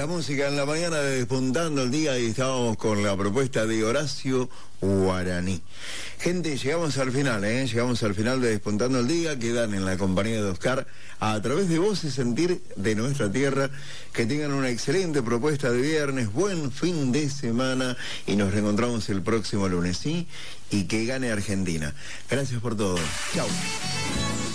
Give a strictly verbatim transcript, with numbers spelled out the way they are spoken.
la música en la mañana de Despuntando el Día, y estábamos con la propuesta de Horacio Guaraní. Gente, llegamos al final, ¿eh? Llegamos al final de Despuntando el Día. Quedan en la compañía de Oscar a través de Voces Sentir de nuestra tierra. Que tengan una excelente propuesta de viernes, buen fin de semana y nos reencontramos el próximo lunes, ¿sí? Y que gane Argentina. Gracias por todo. Chau.